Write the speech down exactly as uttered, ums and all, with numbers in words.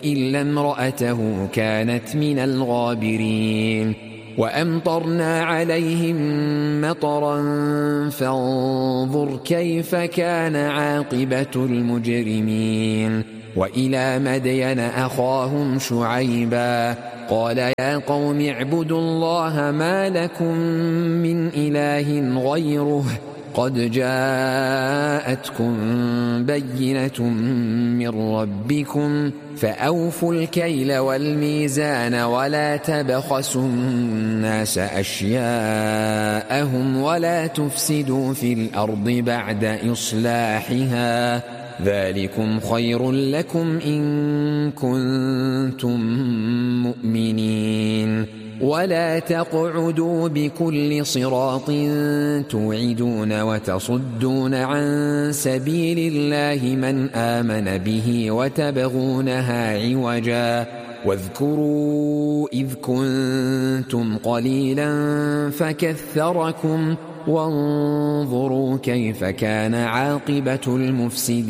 إلا امرأته كانت من الغابرين وأمطرنا عليهم مطرا فانظر كيف كان عاقبة المجرمين وإلى مدين أخاهم شعيبا قال يا قوم اعبدوا الله ما لكم من إله غيره قد جاءتكم بينة من ربكم فأوفوا الكيل والميزان ولا تبخسوا الناس أشياءهم ولا تفسدوا في الأرض بعد إصلاحها ذلكم خير لكم إن كنتم مؤمنين ولا تقعدوا بكل صراط توعدون وتصدون عن سبيل الله من آمن به وتبغونها عوجا واذكروا إذ كنتم قليلا فكثركم وانظروا كيف كان عاقبة المفسدين